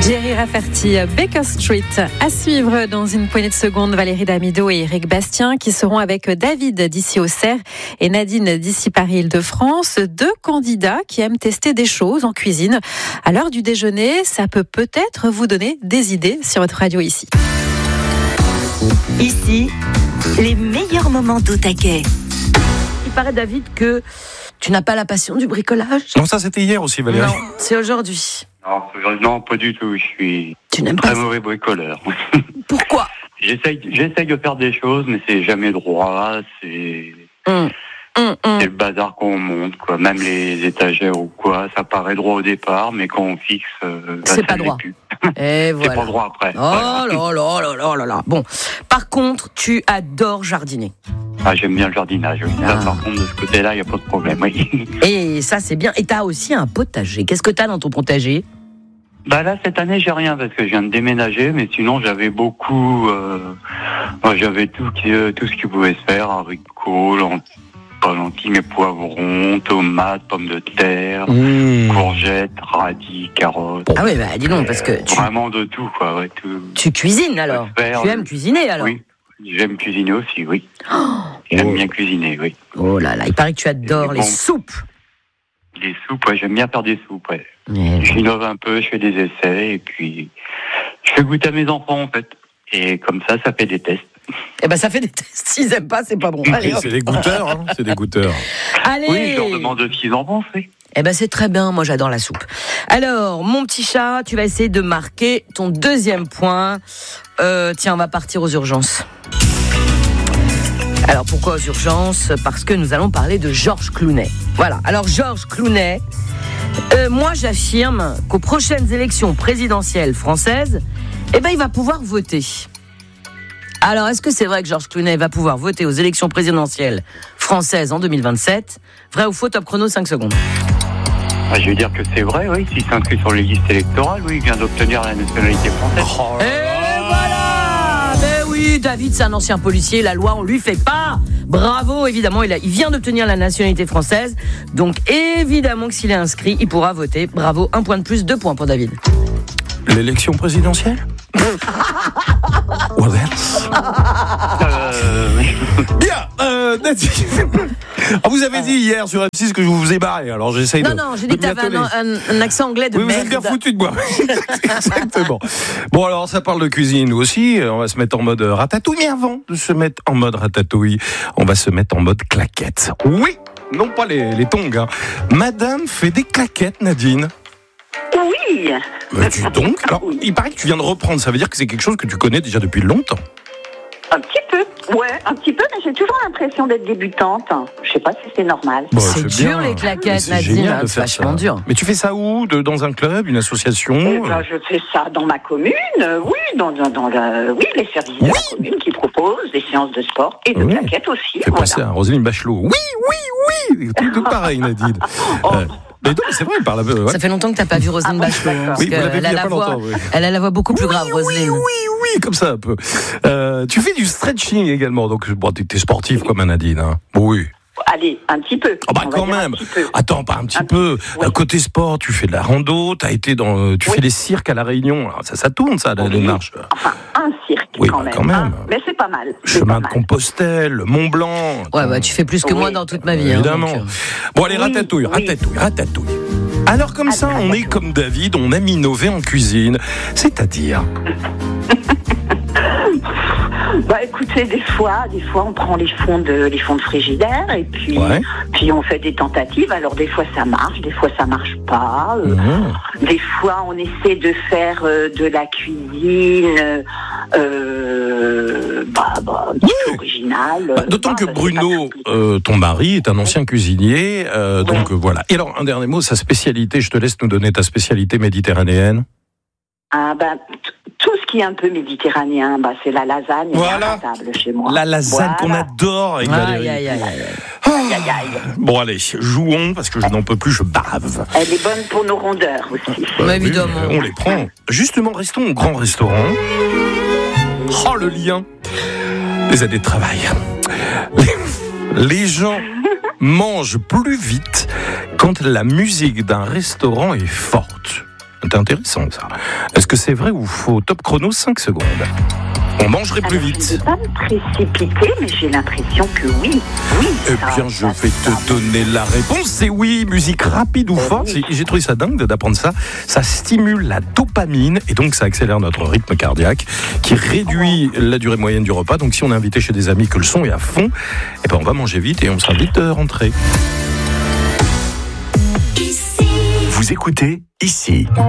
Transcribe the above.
Jerry Rafferty, Baker Street. À suivre dans une poignée de secondes, Valérie Damido et Éric Bastien qui seront avec David d'ici Auxerre et Nadine d'ici Paris-Île-de-France. Deux candidats qui aiment tester des choses en cuisine. À l'heure du déjeuner, ça peut peut-être vous donner des idées sur votre radio ici. Ici, les meilleurs moments d'Au Taquet. Il paraît, David, que tu n'as pas la passion du bricolage. Non, ça c'était hier aussi, Valérie. Non, c'est aujourd'hui. Non, pas du tout. Je suis Tu n'aimes très pas ça. mauvais bricoleur. Pourquoi ? J'essaye de faire des choses, mais c'est jamais droit. C'est le bazar qu'on monte, quoi. Même les étagères ou quoi, ça paraît droit au départ, mais quand on fixe, C'est pas ça droit. l'est plus. Et C'est voilà. pas droit après. Oh là là. Bon, par contre, tu adores jardiner. Ah, j'aime bien le jardinage. Oui. Ah. Là, par contre, de ce côté-là, il n'y a pas de problème. Oui. Et ça, c'est bien. Et t'as aussi un potager. Qu'est-ce que t'as dans ton potager ? Bah là, cette année, j'ai rien parce que je viens de déménager, mais sinon, j'avais beaucoup. J'avais tout ce qui pouvait se faire, haricots, lentilles, mais poivrons, tomates, pommes de terre, courgettes, radis, carottes. Ah oui, bah dis donc, parce que Vraiment de tout, quoi. Ouais, tout. tu cuisines alors. Faire, Tu aimes cuisiner alors. Oui, j'aime cuisiner aussi, oui. J'aime bien cuisiner, oui. Oh là là, il paraît que tu adores les Bon. soupes. Les soupes, ouais, j'aime bien faire des soupes, ouais. Eh J'innove un peu, je fais des essais, et puis je fais goûter à mes enfants, en fait. Et comme ça fait des tests. ben ça fait des tests. S'ils aiment pas, c'est pas bon. Allez, hop. C'est des goûteurs, hein. C'est des goûteurs. Allez. Oui, je leur demande ce qu'ils en pensent, oui. Eh ben c'est très bien, moi j'adore la soupe. Alors, mon petit chat, tu vas essayer de marquer ton deuxième point. Tiens, on va partir aux urgences. Alors pourquoi aux urgences ? Parce que nous allons parler de Georges Clooney. Voilà, alors Georges Clooney, moi j'affirme qu'aux prochaines élections présidentielles françaises, il va pouvoir voter. Alors est-ce que c'est vrai que Georges Clooney va pouvoir voter aux élections présidentielles françaises en 2027 ? Vrai ou faux, top chrono, 5 secondes. Ah, je vais dire que c'est vrai, oui. S'il s'inscrit sur les listes électorales, oui, il vient d'obtenir la nationalité française. Et voilà. Ben oui, David, c'est un ancien policier, la loi, on lui fait pas. Bravo, évidemment, il vient d'obtenir la nationalité française. Donc, évidemment que s'il est inscrit, il pourra voter. Bravo, 1 point de plus, 2 points pour David. L'élection présidentielle? What else? Bien, Nadine. Vous avez dit hier sur M6 que je vous ai barré, alors j'essaye de. Non, j'ai dit que tu avais un accent anglais de oui, merde. vous êtes bien foutu de moi. Exactement. Bon, alors ça parle de cuisine aussi. On va se mettre en mode ratatouille. Mais avant de se mettre en mode ratatouille, on va se mettre en mode claquette. Oui, non pas les tongs. Hein. Madame fait des claquettes, Nadine. Oui. Mais dis donc. Alors, il paraît que tu viens de reprendre. Ça veut dire que c'est quelque chose que tu connais déjà depuis longtemps. Un petit peu. Ouais, un petit peu, mais j'ai toujours l'impression d'être débutante. Je sais pas si c'est normal. Bon, C'est dur, bien. les claquettes, Mais c'est Nadine, génial de c'est faire vachement ça. dur. Mais tu fais ça où? Dans un club, une association? Je fais ça dans ma commune, oui, dans les services de la commune qui proposent des séances de sport et de Oui. claquettes aussi. Fais passer à Roselyne Bachelot. Oui. Tout pareil, Nadine. Mais non, c'est vrai, elle parle. Ouais. Ça fait longtemps que t'as pas vu Roselyne Bachelot. Parce Oui, vous l'avez qu'elle vu a il y a la pas voix, longtemps, oui. elle a la voix beaucoup plus grave, Roselyne. Oui, comme ça un peu. Tu fais du stretching également, donc bon, t'es sportif comme Nadine. Hein. Oui. Allez, un petit peu. Ah bah On va quand dire même. un petit peu. Attends, pas un petit peu. Oui. Côté sport, tu fais de la rando, tu fais les cirques à la Réunion. Alors, ça tourne ça, la démarche. Enfin, un cirque Oui, quand bah, même. quand même. Hein. Mais c'est pas mal. c'est Chemin pas de mal. Compostelle, le Mont Blanc. Ouais, bah tu fais plus que moi Oui. dans toute ma vie. Évidemment. Hein, donc, Bon, allez, Oui, ratatouille. Alors comme ça, on ratatouille. est comme David, on aime innover en cuisine. C'est-à-dire... Bah écoutez, des fois on prend les fonds de frigidaire et puis on fait des tentatives. Alors des fois ça marche, des fois ça marche pas. Des fois on essaie de faire de la cuisine un petit peu originale. D'autant que c'est Bruno, pas compliqué. ton mari, est un ancien cuisinier. Donc voilà. Et alors, un dernier mot, sa spécialité, je te laisse nous donner ta spécialité méditerranéenne. Tout ce qui est un peu méditerranéen, c'est la lasagne Voilà. à table chez moi. La lasagne qu'on adore avec Valérie. Aïe. Bon allez, jouons parce que je n'en peux plus, je bave. Elle est bonne pour nos rondeurs aussi. Mais évidemment. On les prend. Justement, restons au grand restaurant. Oh, le lien des années de travail. Les gens mangent plus vite quand la musique d'un restaurant est forte. C'est intéressant ça. Est-ce que c'est vrai ou faux? Top chrono, 5 secondes. On mangerait plus vite. Je ne vais pas me précipiter, mais j'ai l'impression que oui. Oui. Eh bien, je vais te donner la réponse. C'est oui, musique rapide ou forte. J'ai trouvé ça dingue d'apprendre ça. Ça stimule la dopamine et donc ça accélère notre rythme cardiaque qui réduit la durée moyenne du repas. Donc si on est invité chez des amis que le son est à fond, eh ben on va manger vite et on sera vite rentré. Vous écoutez ici.